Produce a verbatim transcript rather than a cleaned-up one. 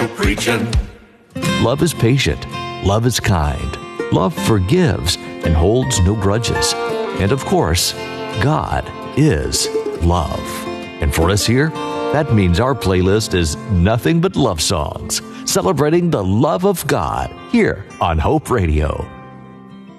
Preaching. Love is patient. Love is kind. Love forgives and holds no grudges. And of course, God is love. And for us here, that means our playlist is nothing but love songs, celebrating the love of God here on Hope Radio.